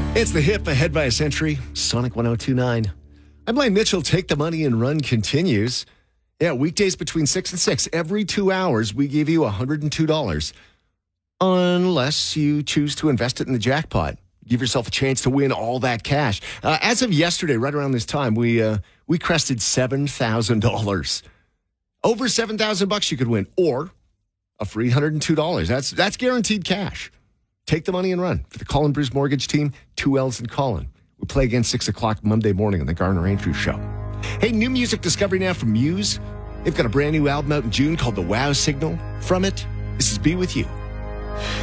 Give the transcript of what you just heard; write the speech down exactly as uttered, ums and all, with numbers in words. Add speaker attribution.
Speaker 1: It's the hip ahead by a century. Sonic one oh two point nine. I'm Blaine Mitchell. Take the money and run continues. Yeah, weekdays between six and six. Every two hours, we give you one hundred two dollars. Unless you choose to invest it in the jackpot. Give yourself a chance to win all that cash. Uh, as of yesterday, right around this time, we uh, we crested seven thousand dollars. Over seven thousand bucks you could win, or a free one hundred two dollars. That's that's guaranteed cash. Take the money and run. For the Colin Bruce Mortgage Team, two L's in Colin. We play again six o'clock Monday morning on the Garner Andrews Show. Hey, new music discovery now from Muse. They've got a brand new album out in June called The Wow Signal. From it, this is Be With You.